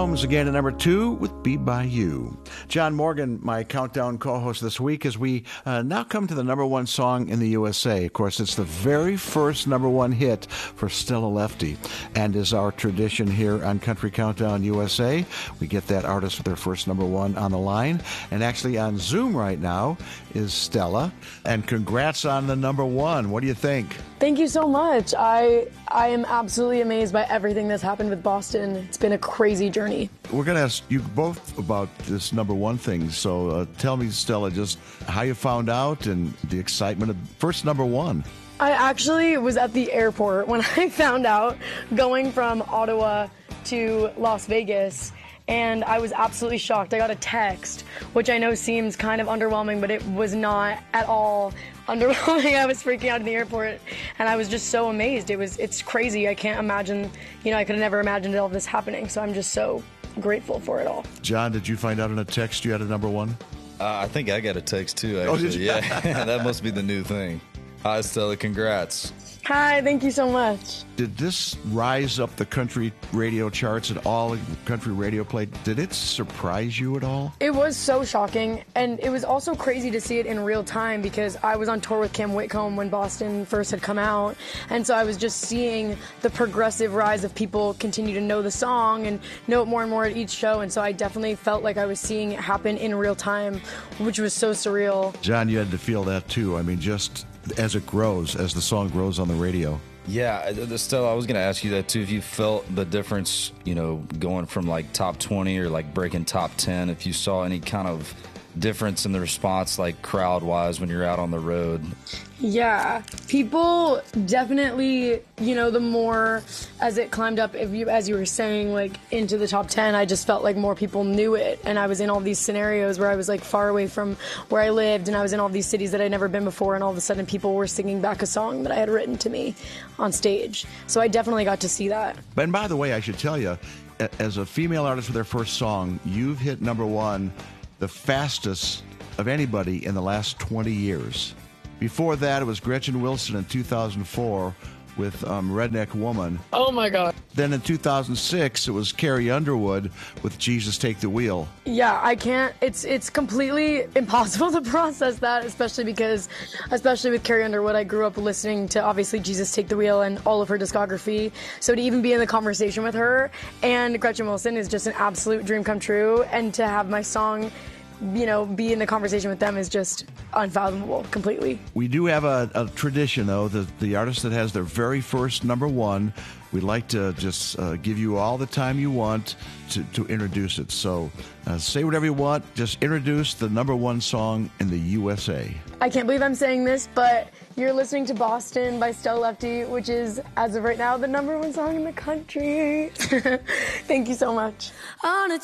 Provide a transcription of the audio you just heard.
Combs again at number 2 with Be By You. John Morgan, my countdown co-host this week, as we now come to the number 1 song in the USA. Of course, it's the very first number 1 hit for Stella Lefty. And as our tradition here on Country Countdown USA, we get that artist with their first number 1 on the line. And actually on Zoom right now is Stella. And congrats on the number 1. What do you think? Thank you so much. I am absolutely amazed by everything that's happened with Boston. It's been a crazy journey. We're going to ask you both about this number 1 thing. So tell me, Stella, just how you found out and the excitement of first number 1. I actually was at the airport when I found out, going from Ottawa to Las Vegas, and I was absolutely shocked. I got a text, which I know seems kind of underwhelming, but it was not at all underwhelming. I was freaking out in the airport, and I was just so amazed. It's crazy. I can't imagine, I could have never imagined all of this happening, so I'm just so grateful for it all. John, did you find out in a text you had a number 1? I think I got a text too, actually. Oh, did you? Yeah, that must be the new thing. Hi, Stella. Congrats. Hi, thank you so much. Did this rise up the country radio charts at all? Country radio play? Did it surprise you at all? It was so shocking, and it was also crazy to see it in real time because I was on tour with Cam Whitcomb when Boston first had come out, and so I was just seeing the progressive rise of people continue to know the song and know it more and more at each show, and so I definitely felt like I was seeing it happen in real time, which was so surreal. John, you had to feel that too. I mean, just as it grows, as the song grows on the radio. Yeah, Stella, I was going to ask you that too. If you felt the difference, going from like top 20 or like breaking top 10, if you saw any kind of difference in the response, like crowd-wise, when you're out on the road. Yeah, people definitely, the more as it climbed up, as you were saying, like into the top 10, I just felt like more people knew it. And I was in all these scenarios where I was like far away from where I lived, and I was in all these cities that I'd never been before, and all of a sudden people were singing back a song that I had written to me on stage. So I definitely got to see that. And by the way, I should tell you, as a female artist with their first song, you've hit number 1 the fastest of anybody in the last 20 years. Before that, it was Gretchen Wilson in 2004 with Redneck Woman. Oh my God. Then in 2006, it was Carrie Underwood with Jesus Take the Wheel. Yeah, I can't, it's completely impossible to process that, especially with Carrie Underwood, I grew up listening to, obviously, Jesus Take the Wheel and all of her discography. So to even be in the conversation with her and Gretchen Wilson is just an absolute dream come true. And to have my song, be in the conversation with them is just unfathomable completely. We do have a tradition, though, the artist that has their very first number 1, we'd like to just give you all the time you want to introduce it. So say whatever you want, just introduce the number 1 song in the USA. I can't believe I'm saying this, but you're listening to Boston by Stella Lefty, which is, as of right now, the number 1 song in the country. Thank you so much. On a